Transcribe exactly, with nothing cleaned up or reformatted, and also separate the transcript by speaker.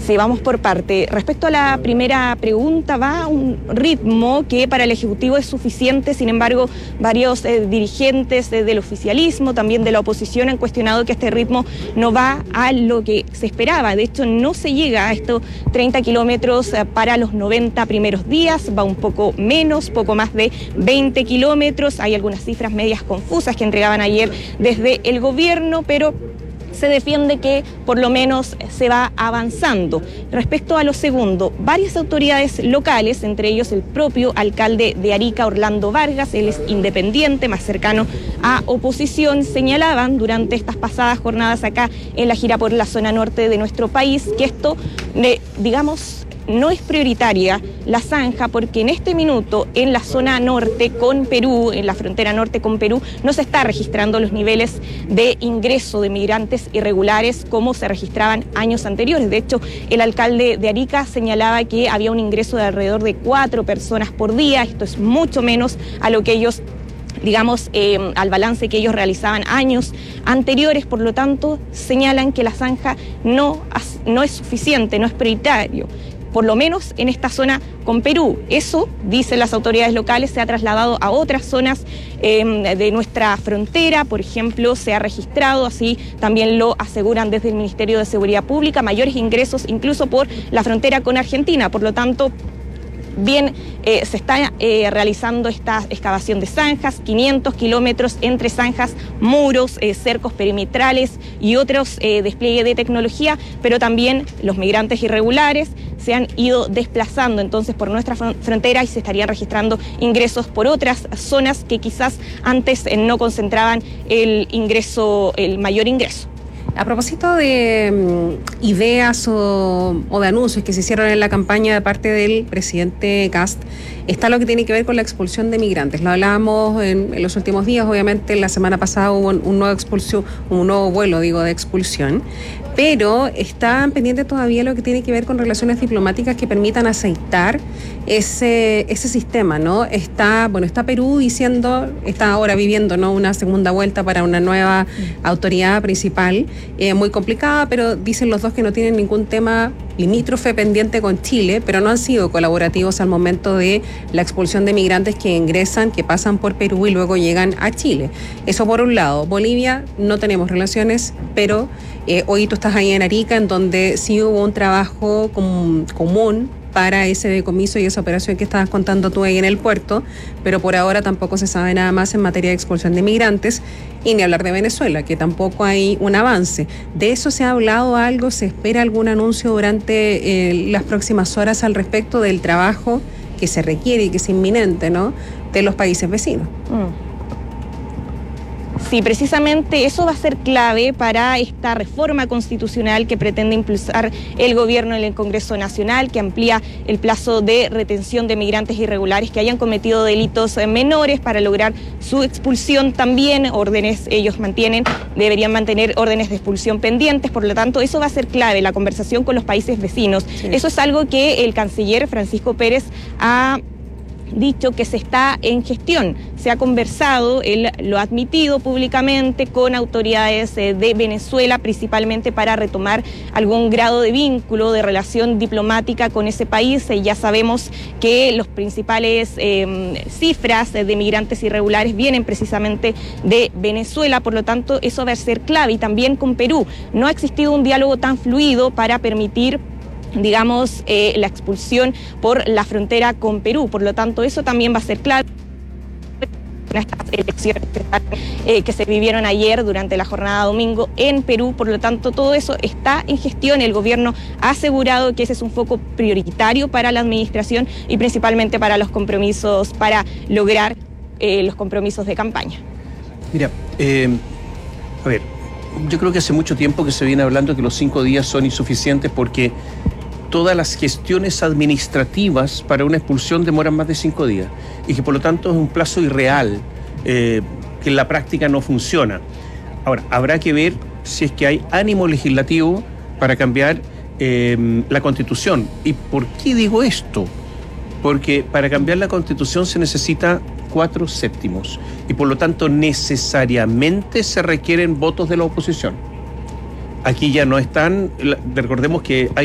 Speaker 1: Sí, vamos por parte. Respecto a la primera pregunta, va a un ritmo que para el Ejecutivo es suficiente. Sin embargo, varios eh, dirigentes eh, del oficialismo, también de la oposición, han cuestionado que este ritmo no va a lo que se esperaba. De hecho, no se llega a estos treinta kilómetros eh, para los noventa primeros días, va un poco menos, poco más de veinte kilómetros. Hay algunas cifras medias confusas que entregaban ayer desde el gobierno, pero se defiende que por lo menos se va avanzando. Respecto a lo segundo, varias autoridades locales, entre ellos el propio alcalde de Arica, Orlando Vargas, él es independiente, más cercano a oposición, señalaban durante estas pasadas jornadas acá en la gira por la zona norte de nuestro país que esto, digamos, no es prioritaria la zanja porque en este minuto en la zona norte con Perú, en la frontera norte con Perú, no se está registrando los niveles de ingreso de migrantes irregulares como se registraban años anteriores. De hecho, el alcalde de Arica señalaba que había un ingreso de alrededor de cuatro personas por día. Esto es mucho menos a lo que ellos digamos, eh, al balance que ellos realizaban años anteriores. Por lo tanto, señalan que la zanja no, no es suficiente, no es prioritario, por lo menos en esta zona con Perú. Eso, dicen las autoridades locales, se ha trasladado a otras zonas eh, de nuestra frontera. Por ejemplo, se ha registrado, así también lo aseguran desde el Ministerio de Seguridad Pública, mayores ingresos incluso por la frontera con Argentina. Por lo tanto, bien, eh, se está eh, realizando esta excavación de zanjas, quinientos kilómetros entre zanjas, muros, eh, cercos perimetrales y otros eh, despliegue de tecnología, pero también los migrantes irregulares se han ido desplazando entonces por nuestra frontera y se estarían registrando ingresos por otras zonas que quizás antes eh, no concentraban el ingreso, el mayor ingreso.
Speaker 2: A propósito de um, ideas o, o de anuncios que se hicieron en la campaña de parte del presidente Kast, está lo que tiene que ver con la expulsión de migrantes. Lo hablábamos en, en los últimos días, obviamente la semana pasada hubo un, un, nuevo expulsión, un nuevo vuelo digo, de expulsión, pero están pendientes todavía lo que tiene que ver con relaciones diplomáticas que permitan aceitar ese, ese sistema, ¿no? Está, bueno, está Perú diciendo, está ahora viviendo, ¿no?, una segunda vuelta para una nueva autoridad principal, eh, muy complicada, pero dicen los dos que no tienen ningún tema limítrofe pendiente con Chile, pero no han sido colaborativos al momento de la expulsión de migrantes que ingresan, que pasan por Perú y luego llegan a Chile. Eso por un lado. Bolivia, no tenemos relaciones, pero eh, hoy tú estás ahí en Arica, en donde sí hubo un trabajo com- común para ese decomiso y esa operación que estabas contando tú ahí en el puerto, pero por ahora tampoco se sabe nada más en materia de expulsión de migrantes, y ni hablar de Venezuela, que tampoco hay un avance. ¿De eso se ha hablado algo? ¿Se espera algún anuncio durante eh, las próximas horas al respecto del trabajo que se requiere y que es inminente, ¿no?, de los países vecinos? Mm.
Speaker 1: Sí, precisamente eso va a ser clave para esta reforma constitucional que pretende impulsar el gobierno en el Congreso Nacional, que amplía el plazo de retención de migrantes irregulares que hayan cometido delitos menores para lograr su expulsión. También órdenes, ellos mantienen, deberían mantener órdenes de expulsión pendientes. Por lo tanto, eso va a ser clave, la conversación con los países vecinos. Sí. Eso es algo que el canciller Francisco Pérez ha dicho que se está en gestión. Se ha conversado, él lo ha admitido públicamente, con autoridades eh, de Venezuela, principalmente para retomar algún grado de vínculo, de relación diplomática con ese país. Eh, ya sabemos que los principales eh, cifras de migrantes irregulares vienen precisamente de Venezuela, por lo tanto eso va a ser clave. Y también con Perú. No ha existido un diálogo tan fluido para permitir, digamos, eh, la expulsión por la frontera con Perú. Por lo tanto, eso también va a ser clave en estas elecciones eh, que se vivieron ayer durante la jornada domingo en Perú. Por lo tanto, todo eso está en gestión. El gobierno ha asegurado que ese es un foco prioritario para la administración y principalmente para los compromisos, para lograr eh, los compromisos de campaña.
Speaker 3: Mira, eh, a ver, yo creo que hace mucho tiempo que se viene hablando que los cinco días son insuficientes porque todas las gestiones administrativas para una expulsión demoran más de cinco días y que por lo tanto es un plazo irreal, eh, que en la práctica no funciona. Ahora, habrá que ver si es que hay ánimo legislativo para cambiar eh, la Constitución. ¿Y por qué digo esto? Porque para cambiar la Constitución se necesita cuatro séptimos y por lo tanto necesariamente se requieren votos de la oposición. Aquí ya no están, recordemos que hay